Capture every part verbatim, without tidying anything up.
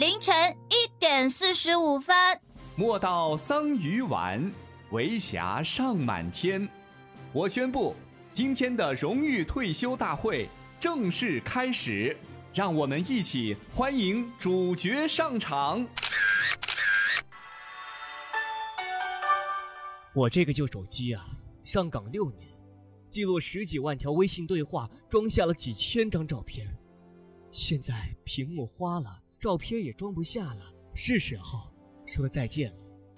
凌晨一点四十五分。 莫道桑榆晚，为霞尚满天。我宣布，今天的荣誉退休大会正式开始，让我们一起欢迎主角上场。 我这个旧手机啊，上岗六年，记录十几万条微信对话，装下了几千张照片。现在屏幕花了，照片也装不下了，是时候说再见了。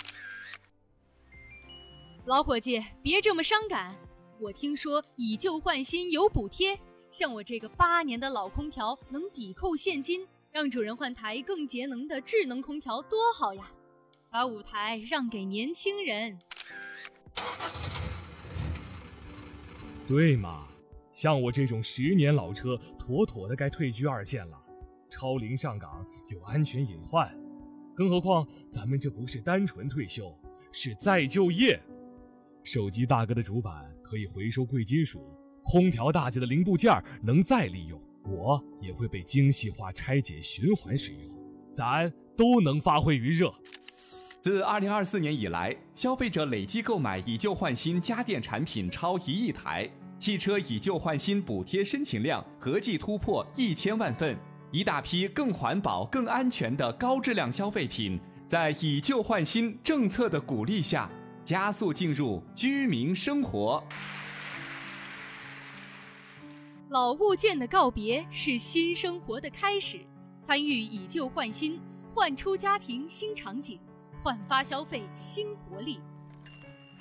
老伙计，别这么伤感。我听说以旧换新有补贴，像我这个八年的老空调能抵扣现金，让主人换台更节能的智能空调多好呀！把舞台让给年轻人。 对嘛，像我这种十年老车，妥妥的该退居二线了。超龄上岗有安全隐患，更何况咱们这不是单纯退休，是再就业。手机大哥的主板可以回收贵金属，空调大姐的零部件能再利用，我也会被精细化拆解循环使用，咱都能发挥余热。 自二零二四年以来，消费者累计购买以旧换新家电产品超一亿台，汽车以旧换新补贴申请量合计突破一千万份，一大批更环保、更安全的高质量消费品，在以旧换新政策的鼓励下，加速进入居民生活。 老物件的告别是新生活的开始，参与以旧换新，焕出家庭新场景，焕发消费新活力。